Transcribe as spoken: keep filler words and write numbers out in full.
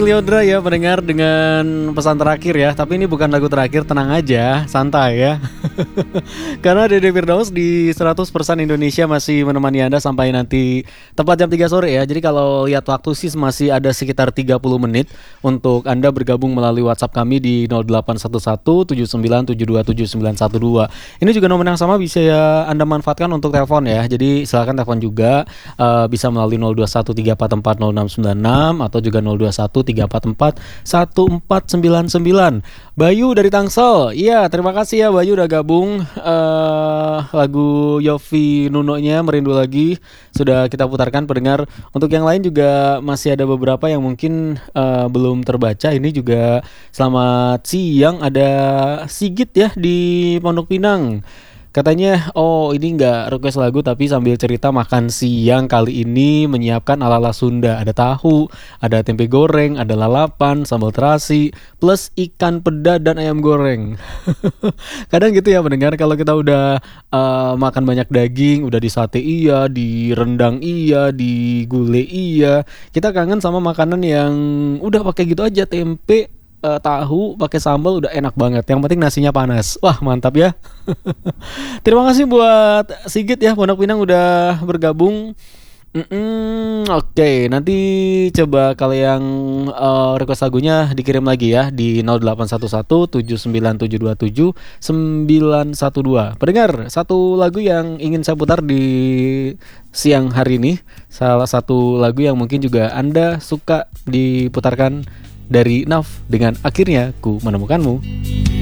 Leodra ya pendengar dengan pesan terakhir ya. Tapi ini bukan lagu terakhir, tenang aja, santai ya. Karena Dede Firdaus di seratus persen Indonesia masih menemani Anda sampai nanti tepat jam tiga sore ya. Jadi kalau lihat waktu sih masih ada sekitar tiga puluh menit untuk Anda bergabung melalui WhatsApp kami di nol delapan satu satu tujuh sembilan tujuh dua tujuh sembilan satu dua. Ini juga nomor yang sama bisa ya Anda manfaatkan untuk telepon ya. Jadi silakan telepon juga, uh, bisa melalui nol dua satu tiga empat empat nol enam sembilan enam atau juga nol dua satu tiga empat empat satu empat sembilan sembilan. Bayu dari Tangsel. Iya, terima kasih ya Bayu udah gabung. uh, Lagu Yofi Nuno-nya Merindu Lagi sudah kita putarkan pendengar. Untuk yang lain juga masih ada beberapa yang mungkin uh, belum terbaca. Ini juga selamat siang, ada Sigit ya di Pondok Pinang. Katanya, oh ini nggak request lagu tapi sambil cerita makan siang kali ini menyiapkan ala-ala Sunda. Ada tahu, ada tempe goreng, ada lalapan, sambal terasi, plus ikan peda dan ayam goreng. Kadang gitu ya pendengar, kalau kita udah uh, makan banyak daging, udah di sate iya, di rendang iya, di gulai iya, kita kangen sama makanan yang udah pakai gitu aja, tempe, Uh, tahu pakai sambal udah enak banget. Yang penting nasinya panas. Wah mantap ya. Terima kasih buat Sigit ya, Pondok Pinang udah bergabung. Mm-mm, Oke, okay. Nanti coba kalau yang uh, request lagunya dikirim lagi ya di nol delapan satu satu tujuh sembilan tujuh dua tujuh sembilan satu dua. Pendengar, satu lagu yang ingin saya putar di siang hari ini, salah satu lagu yang mungkin juga Anda suka diputarkan dari Naf dengan Akhirnya Ku Menemukanmu.